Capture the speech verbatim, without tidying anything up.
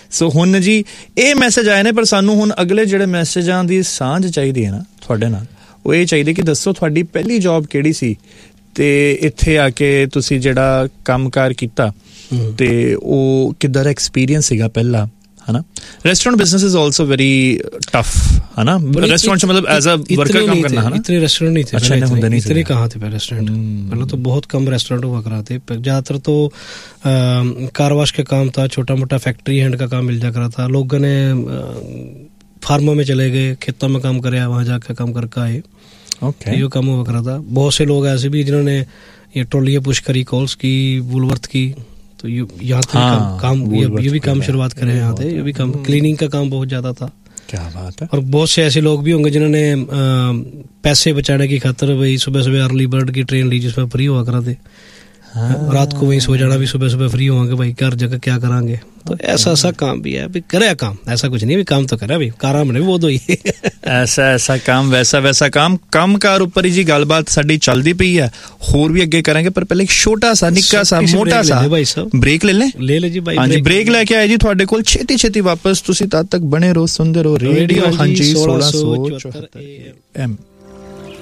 ਸੋ ਹੁਣ ਜੀ ਇਹ ਮੈਸੇਜ ਆਏ ਨੇ, ਪਰ ਸਾਨੂੰ ਹੁਣ ਅਗਲੇ ਜਿਹੜੇ ਮੈਸੇਜਾਂ ਦੀ ਸਾਂਝ ਚਾਹੀਦੀ ਹੈ ਨਾ ਤੁਹਾਡੇ ਨਾਲ, ਉਹ ਇਹ ਚਾਹੀਦੀ ਕਿ ਦੱਸੋ ਤੁਹਾਡੀ ਪਹਿਲੀ ਜੌਬ ਕਿਹੜੀ ਸੀ ਤੇ ਇੱਥੇ ਆ ਕੇ ਤੁਸੀਂ ਜਿਹੜਾ ਕੰਮਕਾਰ ਕੀਤਾ ਤੇ ਉਹ ਕਿੱਦਾਂ ਦਾ ਐਕਸਪੀਰੀਅੰਸ ਸੀਗਾ ਪਹਿਲਾ, है ना? Restaurant business is also very tough, है ना? रेस्टोरेंट मतलब एज अ वर्कर काम करना, है ना? इतने रेस्टोरेंट नहीं थे, अच्छा नहीं होंगे नहीं, इतने कहाँ थे रेस्टोरेंट? पहले तो बहुत कम रेस्टोरेंट हुआ कराते, ज्यादातर तो कार वॉश का काम था, छोटा मोटा फैक्ट्री हैंड का काम मिल जा करा था। लोगों ने फार्मों में चले गए, खेतों में काम करे, वहाँ जाकर काम करके आए, ये काम हुआ करा था। बहुत से लोग ऐसे भी जिन्होंने ये ट्रॉलियाँ पुश करी, कॉल्स की, वुलवर्थ की, तो यहाँ तक हाँ, काम ये, ये भी काम शुरुआत करे यहाँ थे। ये भी काम क्लीनिंग का काम बहुत ज्यादा था। क्या बात है। और बहुत से ऐसे लोग भी होंगे जिन्होंने पैसे बचाने की खातिर भाई सुबह सुबह अर्ली बर्ड की ट्रेन ली जिसमें फ्री हुआ करा थे, हाँ। रात को वहीं सो जाना भी, सुबह सुबह फ्री होंगे भाई घर जगह क्या करांगे। तो ऐसा ऐसा काम भी है भाई, करे काम, ऐसा कुछ नहीं भी काम तो करे भाई, काम नहीं वो दो ही ऐसा ऐसा काम, वैसा वैसा काम। काम कार उपर ही जी गलबात साडी चलदी पई है, होर भी अगे करेंगे, पर पहले एक छोटा सा निक्का सा मोटा सा ब्रेक ले लें। ले ले जी भाई, हाँ जी ब्रेक लेके आए जी ਤੁਹਾਡੇ ਕੋਲ, ਛੇਤੀ ਛੇਤੀ ਵਾਪਸ। ਤੁਸੀਂ ਤਦ ਤੱਕ ਬਣੇ ਰਹੋ, ਸੁਣਦੇ ਰਹੋ ਰੇਡੀਓ। ਹਾਂਜੀ सोलह सौ चौहत्तर एम